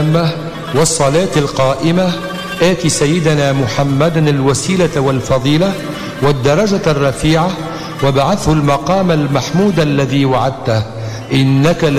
والصلاة القائمة آت سيدنا محمدا الوسيلة والفضيلة والدرجة الرفيعة وابعثه المقام المحمود الذي وعدته إنك